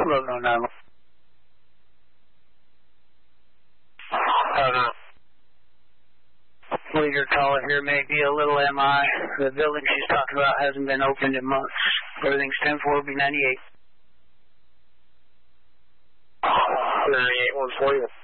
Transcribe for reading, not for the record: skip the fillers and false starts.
1109. I believe your caller here may be a little MI. The building she's talking about hasn't been opened in months. Everything's 10-4, B98. 98, 140.